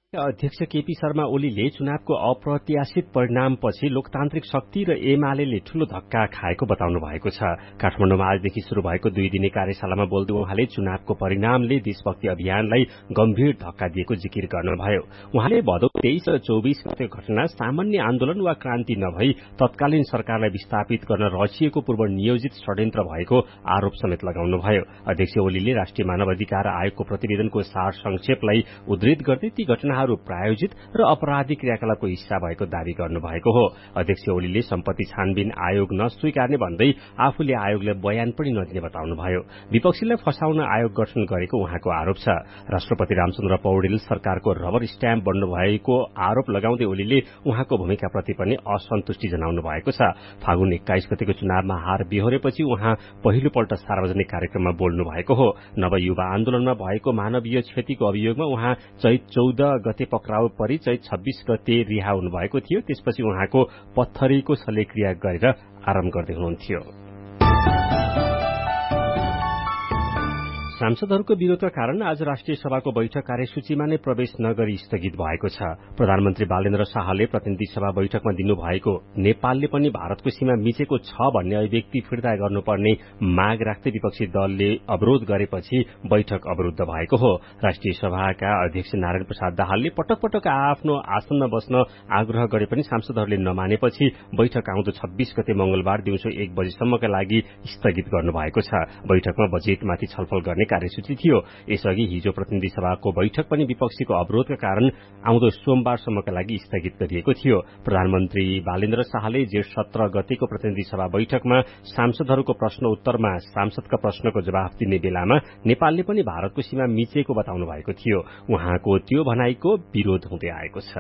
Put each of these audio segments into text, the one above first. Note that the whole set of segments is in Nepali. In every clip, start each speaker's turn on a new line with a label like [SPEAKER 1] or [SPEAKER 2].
[SPEAKER 1] अध्यक्ष केपी शर्मा ओलीले चुनावको अप्रत्याशित परिणामपछि लोकतान्त्रिक शक्ति र एमाले ठूलो धक्का खाएको बताउनु भएको छ। काठमाडौँमा आजदेखि शुरू भएको 2 दिने कार्यशालामा बोल्दै उहाँले चुनावको परिणामले देशभक्ति अभियानलाई गम्भीर धक्का दिएको जिकिर गर्नुभयो। उहाँले भदौ 23 र 24 गते घटना सामान्य आन्दोलन वा क्रान्ति नभई तत्कालीन सरकारलाई विस्थापित गर्न रचिएको पूर्व नियोजित षड्यन्त्र भएको आरोप समेत लगाउनुभयो। अध्यक्ष ओलीले राष्ट्रिय मानव अधिकार आयोगको प्रतिवेदनको सार संक्षेपलाई उद्धृत गर्दै ती घटनाहरू प्रायोजित र अपराधिक क्रियाकलापको हिस्सा भएको दावी गर्नुभएको हो। अध्यक्ष ओलीले सम्पत्ति छानबिन आयोग नस्वीकार्ने भन्दै आफूले आयोगलाई बयान पनि नदिने बताउनुभयो। विपक्षीलाई फसाउन आयोग गठन गरेको उहाँको आरोप छ। राष्ट्रपति रामचन्द्र पौडेल सरकारको रबर स्ट्याम्प बन्नु भएको आरोप लगाउँदै ओलीले उहाँको भूमिकाप्रति पनि असन्तुष्टि जनाउनु भएको छ। फागुन 21 गतेको चुनावमा हार बिहोरेपछि उहाँ पहिलोपल्ट सार्वजनिक कार्यक्रममा बोल्नु भएको हो। नवयुवा आन्दोलनमा भएको मानवीय क्षतिको अभियोगमा उहाँ चैत 14 गते पक्राउ परि चैत 26 गते रिहा हुनुभएको थियो। त्यसपछि उहाँको पत्थरीको शल्यक्रिया गरेर आराम गर्दै हुनुहुन्थ्यो। सांसदहरूको विरोधका कारण आज राष्ट्रिय सभाको बैठक कार्यसूचीमा नै प्रवेश नगरी स्थगित भएको छ। प्रधानमन्त्री बालेन्द्र शाहले प्रतिनिधि सभा बैठकमा दिनुभएको नेपालले पनि भारतको सीमा मिचेको छ भन्ने अभिव्यक्ति फिर्ता गर्नुपर्ने माग राख्दै विपक्षी दलले अवरोध गरेपछि बैठक अवरुद्ध भएको हो। राष्ट्रिय सभाका अध्यक्ष नारायण प्रसाद दाहालले पटक पटक आफ्नो आसनमा बस्न आग्रह गरे पनि सांसदहरूले नमानेपछि बैठक आउँदो 26 गते मंगलबार दिउँसो 1 बजेसम्मका लागि स्थगित गर्नुभएको छ। बैठकमा बजेटमाथि छलफल गर्ने कार्यसूची थियो। यसअघि हिजो प्रतिनिधि सभाको बैठक पनि विपक्षीको अवरोधका कारण आउँदो सोमबारसम्मका लागि स्थगित गरिएको थियो। प्रधानमन्त्री बालेन्द्र शाहले जेठ 17 गतेको प्रतिनिधि सभा बैठकमा सांसदहरूको प्रश्न उत्तरमा सांसदका प्रश्नको जवाफ दिने बेलामा नेपालले पनि भारतको सीमा मिचेको बताउनु भएको थियो। उहाँको त्यो भनाइको विरोध हुँदै आएको छ।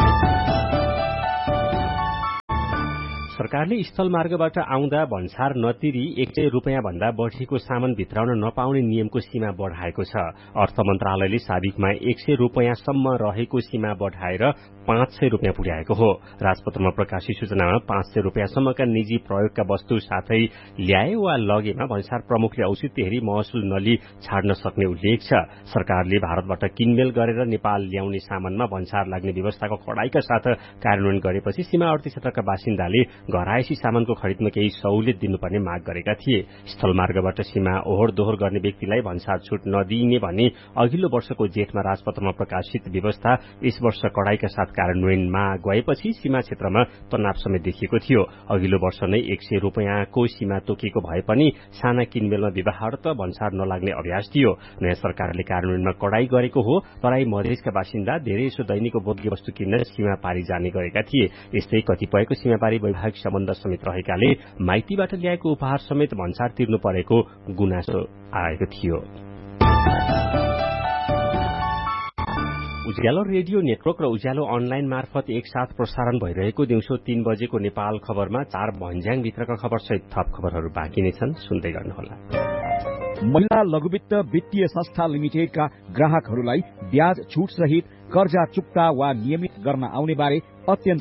[SPEAKER 1] सरकारले स्थल मार्गबाट आउँदा भन्सार नतिरी 100 रुपियाँ भन्दा बढ़ीको सामान भित्राउन नपाउने नियमको सीमा बढ़ाएको छ। अर्थ मन्त्रालयले साबिकमा 100 रुपियाँसम्म रहेको सीमा बढ़ाएर 500 रुपियाँ पुर्याएको हो। राजपत्रमा प्रकाशित सूचनामा 500 रुपियाँसम्मका निजी प्रयोगका वस्तु साथै ल्याए वा लगेमा भन्सार प्रमुखले औचित्य हेरी महसुल नलिई छाड्न सक्ने उल्लेख छ। सरकारले भारतबाट किनमेल गरेर नेपाल ल्याउने सामानमा भन्सार लाग्ने व्यवस्थाको कडाईका साथ कार्यान्वयन गरेपछि सीमावर्ती क्षेत्रका बासिन्दाले घरायसी सामानको खरिदमा केही सहुलियत दिनुपर्ने माग गरेका थिए। स्थल मार्गबाट सीमा ओहोर दोहोर गर्ने व्यक्तिलाई भन्सार छूट नदिइने भनी अघिल्लो वर्षको जेठमा राजपत्रमा प्रकाशित व्यवस्था यस वर्ष कडाईका साथ कार्यान्वयनमा गएपछि सीमा क्षेत्रमा तनाव समेत देखिएको थियो। अघिल्लो वर्ष नै 100 रुपियाँको सीमा तोकिएको भए पनि साना किनमेलमा व्यवहारत भन्सार नलाग्ने अभ्यास थियो। नयाँ सरकारले कार्यान्वयनमा कडाई गरेको हो। तराई मधेसका बासिन्दा धेरै यसो दैनिक भोग्य वस्तु किन्न सीमा पारी जाने गरेका थिए। यस्तै कतिपयको सीमापारी वैवाहिक सम्बन्ध समेत रहेकाले माइतीबाट ल्याएको उपहार समेत भन्सार तिर्नु परेको गुनासो आएको थियो। उज्यालो रेडियो नेटवर्क र उज्यालो अनलाइन मार्फत एकसाथ प्रसारण भइरहेको दिउँसो 3 बजेको नेपाल खबरमा 4 भन्ज्याङ भित्रका खबर सहित थप खबरहरू बाँकी नै छन्। सुन्दै गर्नुहोला।
[SPEAKER 2] महिला लघुवित्त वित्तीय संस्था लिमिटेडका ग्राहकहरूलाई ब्याज छूट सहित कर्जा चुक्ता वा नियमित गर्न आउने बारे अत्यन्त